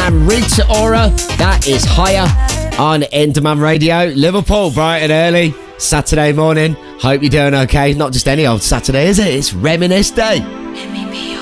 and Rita Ora. That is Higher on Endemol Radio. Liverpool, bright and early, Saturday morning. Hope you're doing okay. Not just any old Saturday, is it? It's Reminisce Day. Let me be